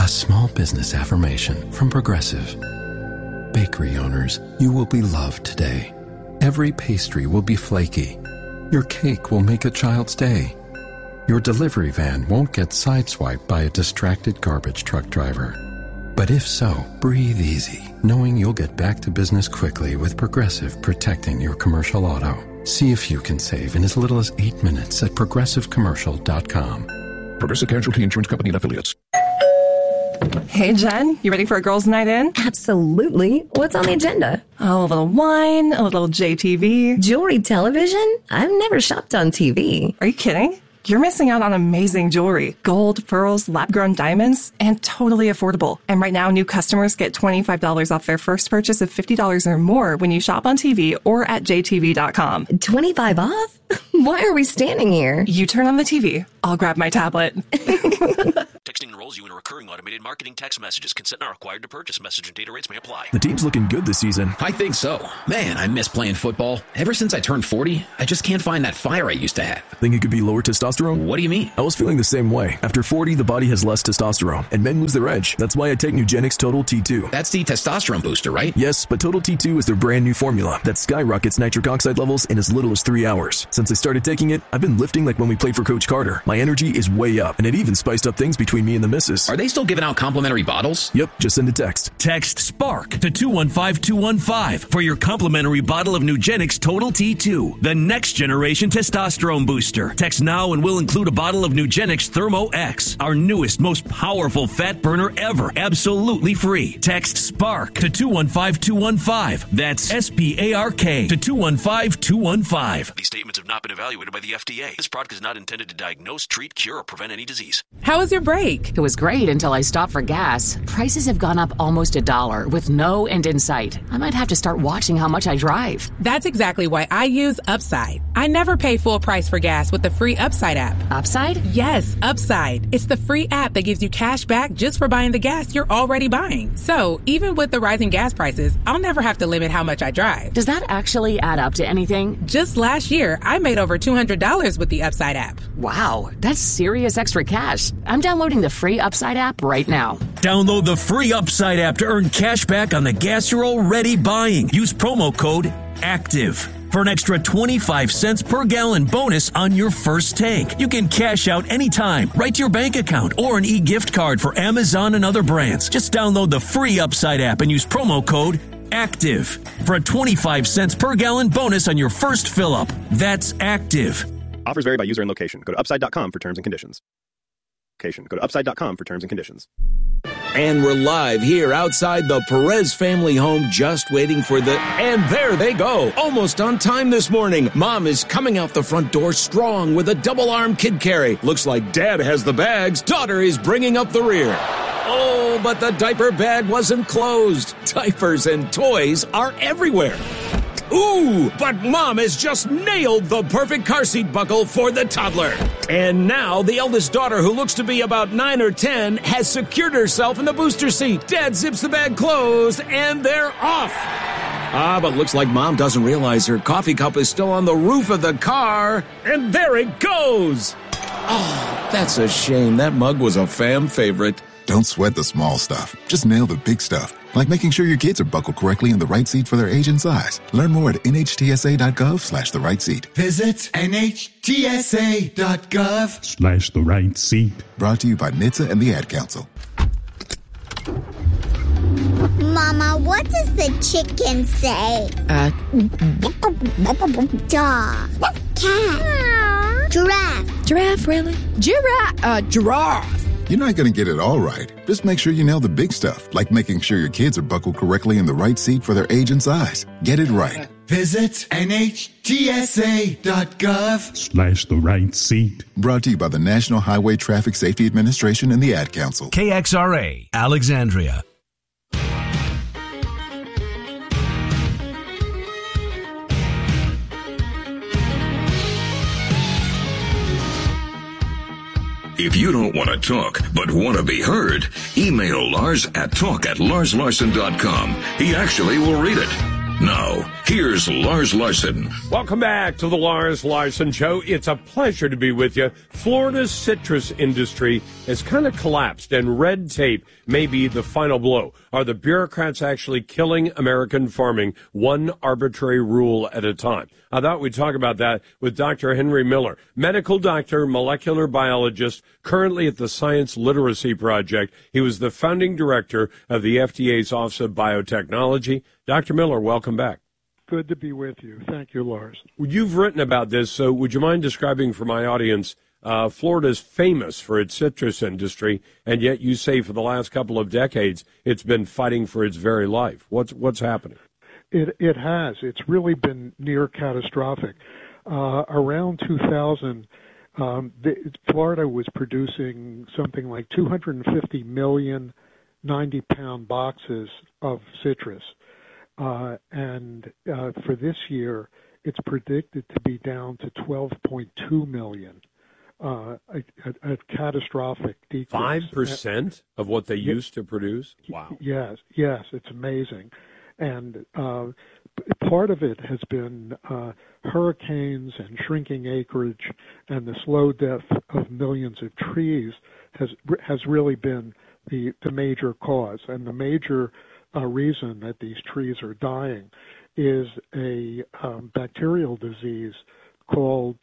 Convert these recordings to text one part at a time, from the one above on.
A small business affirmation from Progressive. Bakery owners, you will be loved today. Every pastry will be flaky. Your cake will make a child's day. Your delivery van won't get sideswiped by a distracted garbage truck driver. But if so, breathe easy, knowing you'll get back to business quickly with Progressive protecting your commercial auto. See if you can save in as little as 8 minutes at progressivecommercial.com. Progressive Casualty Insurance Company and Affiliates. Hey, Jen, you ready for a girls' night in? Absolutely. What's on the agenda? Oh, a little wine, a little JTV. Jewelry television? I've never shopped on TV. Are you kidding? You're missing out on amazing jewelry. Gold, pearls, lab-grown diamonds, and totally affordable. And right now, new customers get $25 off their first purchase of $50 or more when you shop on TV or at jtv.com. 25 off? Why are we standing here? You turn on the TV. I'll grab my tablet. Texting enrolls you in a recurring automated marketing text messages. Consent not required to purchase. Message and data rates may apply. The team's looking good this season. I think so. Man, I miss playing football. Ever since I turned 40, I just can't find that fire I used to have. Think it could be lower testosterone? What do you mean? I was feeling the same way. After 40, the body has less testosterone, and men lose their edge. That's why I take Nugenix Total T2. That's the testosterone booster, right? Yes, but Total T2 is their brand new formula that skyrockets nitric oxide levels in as little as 3 hours. Since I started taking it, I've been lifting like when we played for Coach Carter. My energy is way up, and it even spiced up things between me and the missus. Are they still giving out complimentary bottles? Yep, just send a text. Text SPARK to 215-215 for your complimentary bottle of Nugenix Total T2, the next generation testosterone booster. Text now and we'll include a bottle of Nugenix Thermo X, our newest, most powerful fat burner ever, absolutely free. Text SPARK to 215-215. That's SPARK to 215-215. These statements have not been evaluated by the FDA. This product is not intended to diagnose, treat, cure, or prevent any disease. How was your break? It was great until I stopped for gas. Prices have gone up almost $1 with no end in sight. I might have to start watching how much I drive. That's exactly why I use Upside. I never pay full price for gas with the free Upside app. Upside? Yes, Upside. It's the free app that gives you cash back just for buying the gas you're already buying. So even with the rising gas prices, I'll never have to limit how much I drive. Does that actually add up to anything? Just last year, I made over $200 with the Upside app. Wow, that's serious extra cash. I'm downloading the free Upside app right now. Download the free Upside app to earn cash back on the gas you're already buying. Use promo code ACTIVE for an extra 25 cents per gallon bonus on your first tank. You can cash out anytime, right to your bank account, or an e-gift card for Amazon and other brands. Just download the free Upside app and use promo code ACTIVE for a 25 cents per gallon bonus on your first fill-up. That's ACTIVE. Offers vary by user and location. Go to upside.com for terms and conditions. Go to upside.com for terms and conditions. And we're live here outside the Perez family home, just waiting for and there they go, almost on time this morning. Mom is coming out the front door strong with a double-arm kid carry. Looks like Dad has the bags. Daughter is bringing up the rear. Oh, but the diaper bag wasn't closed. Diapers and toys are everywhere. Ooh, but Mom has just nailed the perfect car seat buckle for the toddler. And now the eldest daughter, who looks to be about 9 or 10, has secured herself in the booster seat. Dad zips the bag closed, and they're off. But looks like Mom doesn't realize her coffee cup is still on the roof of the car. And there it goes. Oh, that's a shame. That mug was a fam favorite. Don't sweat the small stuff. Just nail the big stuff, like making sure your kids are buckled correctly in the right seat for their age and size. Learn more at nhtsa.gov/the right seat. Visit nhtsa.gov/the right seat. Brought to you by NHTSA and the Ad Council. Mama, what does the chicken say? Dog. Cat. Giraffe. Giraffe, really? Giraffe. You're not going to get it all right. Just make sure you nail the big stuff, like making sure your kids are buckled correctly in the right seat for their age and size. Get it right. Visit nhtsa.gov/the right seat. Brought to you by the National Highway Traffic Safety Administration and the Ad Council. KXRA, Alexandria. If you don't want to talk, but want to be heard, email Lars at talk@larslarson.com. He actually will read it. Now, Here's Lars Larson. Welcome back to the Lars Larson Show. It's a pleasure to be with you. Florida's citrus industry has kind of collapsed, and red tape may be the final blow. Are the bureaucrats actually killing American farming one arbitrary rule at a time? I thought we'd talk about that with Dr. Henry Miller, medical doctor, molecular biologist, currently at the Science Literacy Project. He was the founding director of the FDA's Office of Biotechnology. Dr. Miller, welcome back. Good to be with you. Thank you, Lars. You've written about this, so would you mind describing for my audience, Florida's famous for its citrus industry, and yet you say for the last couple of decades it's been fighting for its very life. What's happening? It has. It's really been near catastrophic. Around 2000, Florida was producing something like 250 million 90-pound boxes of citrus. And for this year, it's predicted to be down to 12.2 million, a catastrophic decrease. 5% of what they used to produce? Wow. Yes, it's amazing. And part of it has been hurricanes and shrinking acreage, and the slow death of millions of trees has really been the major cause. And the major reason that these trees are dying is a bacterial disease called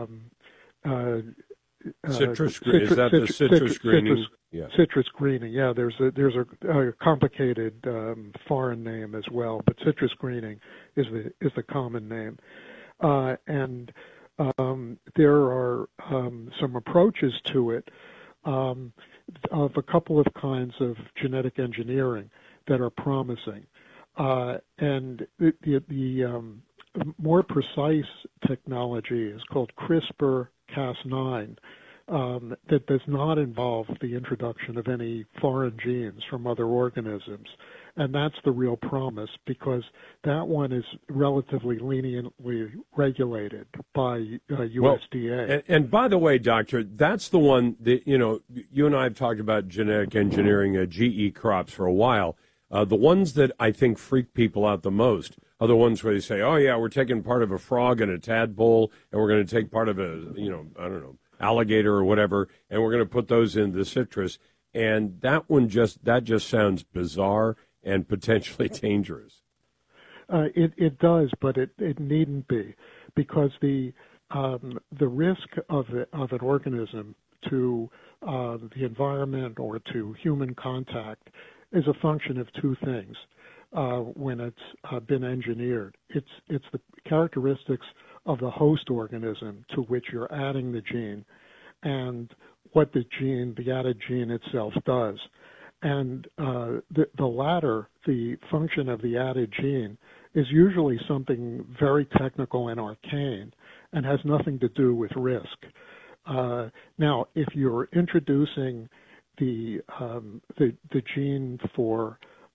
citrus greening. Is that the citrus greening? Citrus greening. Yeah, there's a complicated foreign name as well, but citrus greening is the common name. And there are some approaches to it of a couple of kinds of genetic engineering that are promising. And the more precise technology is called CRISPR-Cas9, that does not involve the introduction of any foreign genes from other organisms. And that's the real promise, because that one is relatively leniently regulated by USDA. Well, and by the way, Doctor, that's the one that, you and I have talked about genetic engineering GE crops for a while. The ones that I think freak people out the most are the ones where they say, oh, yeah, we're taking part of a frog and a tadpole, and we're going to take part of a, alligator or whatever, and we're going to put those in the citrus. And that just sounds bizarre and potentially dangerous. It does, but it needn't be, because the risk of an organism to the environment or to human contact is a function of two things. When it's been engineered, it's the characteristics of the host organism to which you're adding the gene, and what the added gene itself does. And the latter, the function of the added gene, is usually something very technical and arcane and has nothing to do with risk. Now, if you're introducing the gene for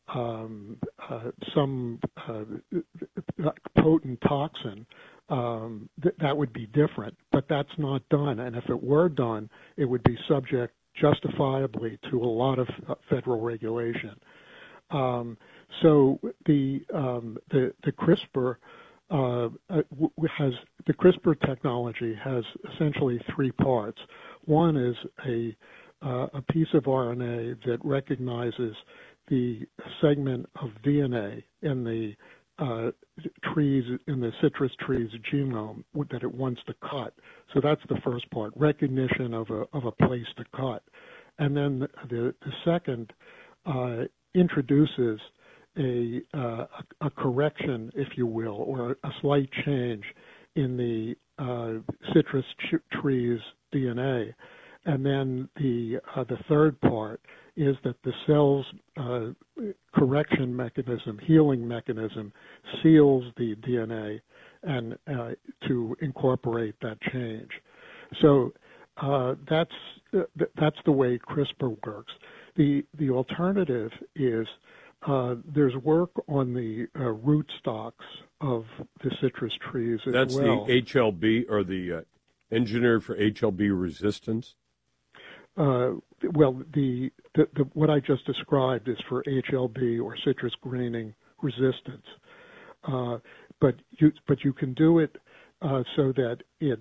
some potent toxin, that would be different, but that's not done. And if it were done, it would be subject justifiably to a lot of federal regulation. So the CRISPR the CRISPR technology has essentially three parts. One is a piece of RNA that recognizes the segment of DNA in the citrus tree's genome that it wants to cut. So that's the first part, recognition of a place to cut. And then the second introduces a correction, if you will, or a slight change in the citrus tree's DNA. And then the third part is that the cell's correction mechanism, healing mechanism, seals the DNA and to incorporate that change. So that's the way CRISPR works. The alternative is there's work on the rootstocks of the citrus trees as well. That's the HLB, or the engineered for HLB resistance? Well, the what I just described is for HLB, or citrus greening resistance. you can do it so that you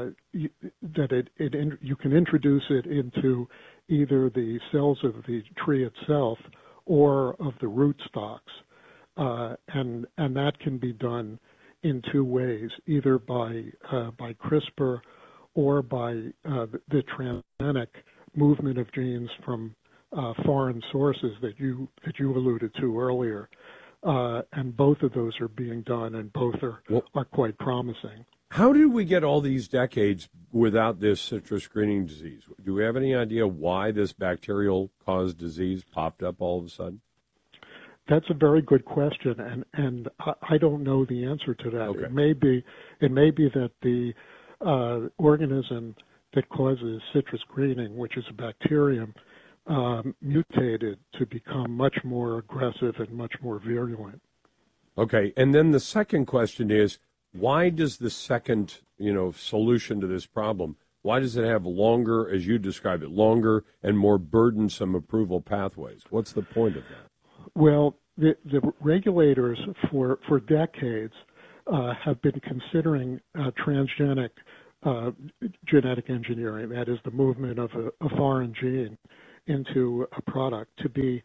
can introduce it into either the cells of the tree itself or of the rootstocks, and that can be done in two ways, either by CRISPR or by the transgenic movement of genes from foreign sources that you alluded to earlier. And both of those are being done, and both are quite promising. How did we get all these decades without this citrus greening disease? Do we have any idea why this bacterial-caused disease popped up all of a sudden? That's a very good question, and I don't know the answer to that. Okay. It may be that the organism that causes citrus greening, which is a bacterium, mutated to become much more aggressive and much more virulent. Okay, and then the second question is, why does the second, solution to this problem, why does it have longer, as you describe it, longer and more burdensome approval pathways? What's the point of that? Well, the regulators for decades have been considering transgenic genetic engineering, that is the movement of a foreign gene into a product, to be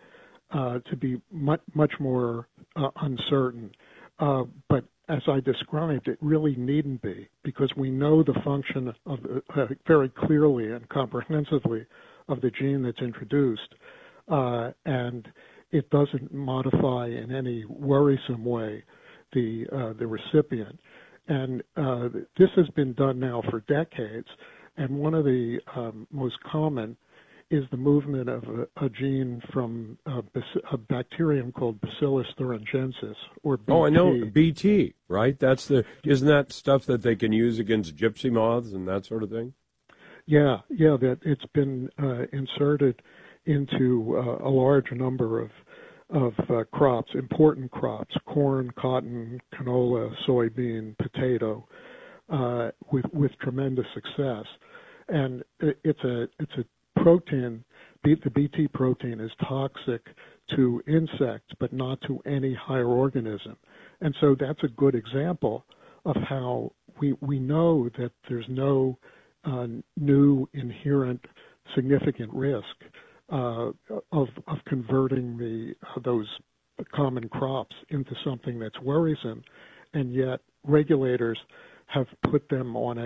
much more uncertain. But as I described, it really needn't be, because we know the function of very clearly and comprehensively of the gene that's introduced, and it doesn't modify in any worrisome way the recipient. And this has been done now for decades, and one of the most common is the movement of a gene from a bacterium called Bacillus thuringiensis, or BT. Oh, I know, BT, right? Isn't that stuff that they can use against gypsy moths and that sort of thing? Yeah, that it's been inserted into a large number of crops, important crops: corn, cotton, canola, soybean, potato, with tremendous success. And it's a protein. The BT protein is toxic to insects, but not to any higher organism. And so that's a good example of how we know that there's no new inherent significant risk of converting those common crops into something that's worrisome, and yet regulators have put them on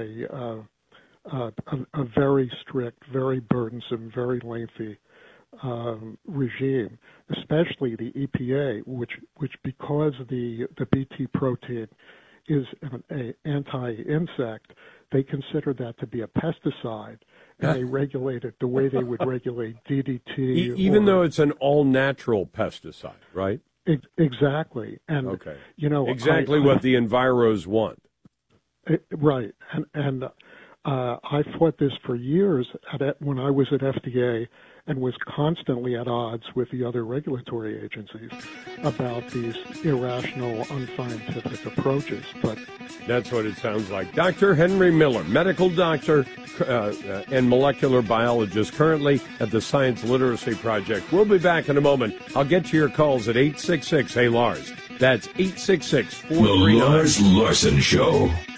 a very strict, very burdensome, very lengthy regime, especially the EPA, which because the BT protein is an anti-insect, they consider that to be a pesticide, and they regulate it the way they would regulate DDT. Even though it's an all-natural pesticide, right? Exactly. And, okay. Exactly what the enviros want. Right. And I fought this for years when I was at FDA, and was constantly at odds with the other regulatory agencies about these irrational, unscientific approaches. But that's what it sounds like. Dr. Henry Miller, medical doctor and molecular biologist, currently at the Science Literacy Project. We'll be back in a moment. I'll get to your calls at 866-HEY-LARS. That's 866-439. The Lars Larson Show.